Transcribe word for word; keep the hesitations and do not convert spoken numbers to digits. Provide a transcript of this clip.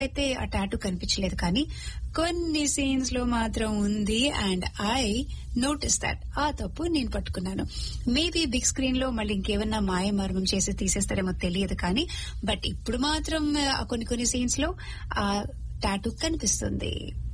అయితే ఆ టాటూ కనిపించలేదు, కానీ కొన్ని సీన్స్ లో మాత్రం ఉంది. అండ్ ఐ నోటీస్ దాట్ ఆ తప్పు నేను పట్టుకున్నాను. మేబీ బిగ్ స్క్రీన్ లో మళ్ళీ ఇంకేమన్నా మాయ మర్మం చేసి తీసేస్తారేమో తెలియదు, కానీ బట్ ఇప్పుడు మాత్రం ఆ కొన్ని కొన్ని సీన్స్ లో ఆ టాటూ కనిపిస్తుంది.